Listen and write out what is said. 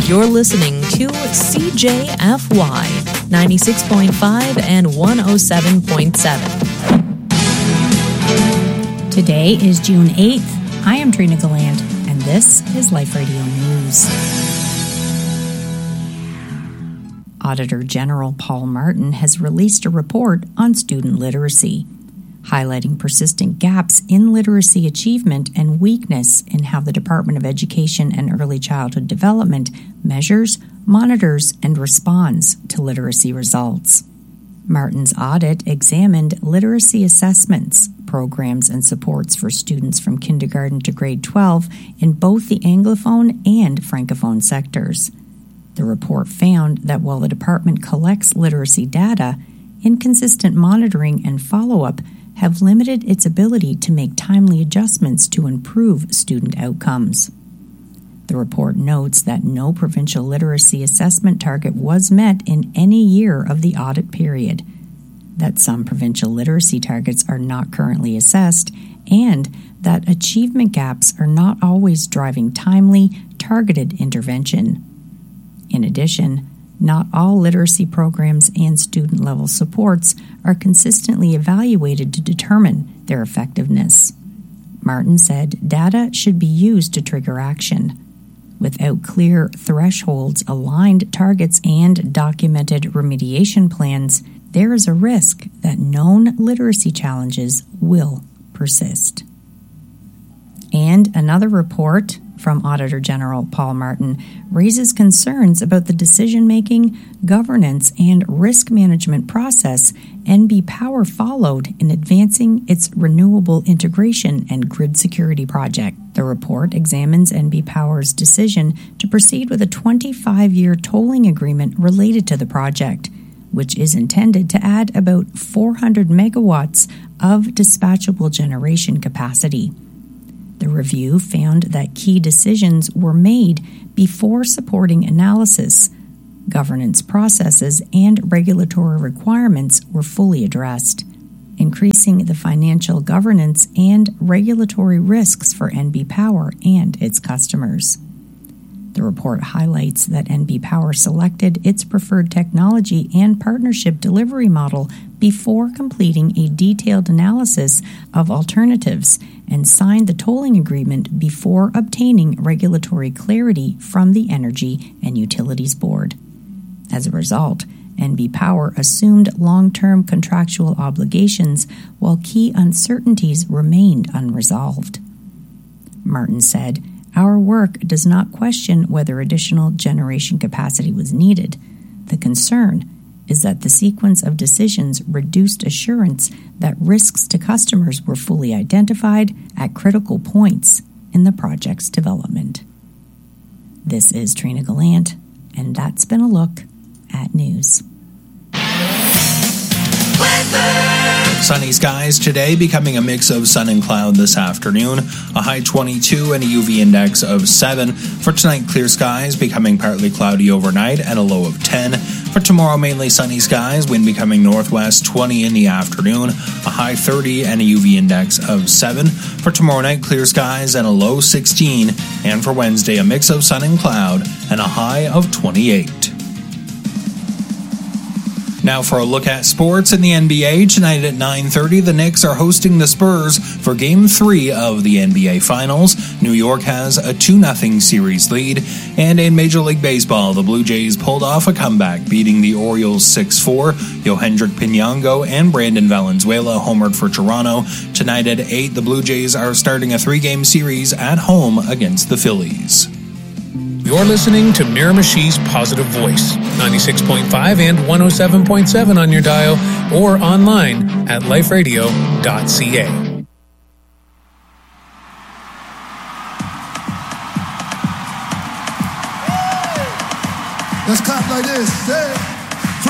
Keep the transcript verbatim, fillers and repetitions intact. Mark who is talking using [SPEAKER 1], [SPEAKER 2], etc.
[SPEAKER 1] You're listening to C J F Y ninety-six point five and one oh seven point seven.
[SPEAKER 2] Today is June eighth. I am Trina Gallant, and this is Life Radio News. Auditor General Paul Martin has released a report on student literacy, highlighting persistent gaps in literacy achievement and weakness in how the Department of Education and Early Childhood Development measures, monitors, and responds to literacy results. Martin's audit examined literacy assessments, programs, and supports for students from kindergarten to grade twelve in both the Anglophone and Francophone sectors. The report found that while the department collects literacy data, inconsistent monitoring and follow-up have limited its ability to make timely adjustments to improve student outcomes. The report notes that no provincial literacy assessment target was met in any year of the audit period, that some provincial literacy targets are not currently assessed, and that achievement gaps are not always driving timely, targeted intervention. In addition, not all literacy programs and student-level supports are consistently evaluated to determine their effectiveness. Martin said data should be used to trigger action. Without clear thresholds, aligned targets, and documented remediation plans, there is a risk that known literacy challenges will persist. And another report from Auditor General Paul Martin raises concerns about the decision-making, governance, and risk management process N B Power followed in advancing its renewable integration and grid security project. The report examines N B Power's decision to proceed with a twenty-five year tolling agreement related to the project, which is intended to add about four hundred megawatts of dispatchable generation capacity. The review found that key decisions were made before supporting analysis, governance processes, and regulatory requirements were fully addressed, increasing the financial governance and regulatory risks for N B Power and its customers. The report highlights that N B Power selected its preferred technology and partnership delivery model before completing a detailed analysis of alternatives and signed the tolling agreement before obtaining regulatory clarity from the Energy and Utilities Board. As a result, N B Power assumed long-term contractual obligations while key uncertainties remained unresolved. Martin said, "Our work does not question whether additional generation capacity was needed. The concern is that the sequence of decisions reduced assurance that risks to customers were fully identified at critical points in the project's development." This is Trina Gallant, and that's been a look at news.
[SPEAKER 3] Sunny skies today, becoming a mix of sun and cloud this afternoon. A high twenty-two and a U V index of seven. For tonight, clear skies, becoming partly cloudy overnight and a low of ten. For tomorrow, mainly sunny skies, wind becoming northwest, twenty in the afternoon. A high thirty and a U V index of seven. For tomorrow night, clear skies and a low sixteen. And for Wednesday, a mix of sun and cloud and a high of twenty-eight. Now for a look at sports in the N B A. Tonight at nine thirty, the Knicks are hosting the Spurs for Game three of the N B A Finals. New York has a two nothing series lead. And in Major League Baseball, the Blue Jays pulled off a comeback, beating the Orioles six four. Yohendrick Pinango and Brandon Valenzuela homered for Toronto. Tonight at eight, the Blue Jays are starting a three-game series at home against the Phillies.
[SPEAKER 4] You're listening to Miramichi's Positive Voice, ninety-six point five and one oh seven point seven on your dial or online at life radio dot c a.
[SPEAKER 5] Let's clap like this. Hey.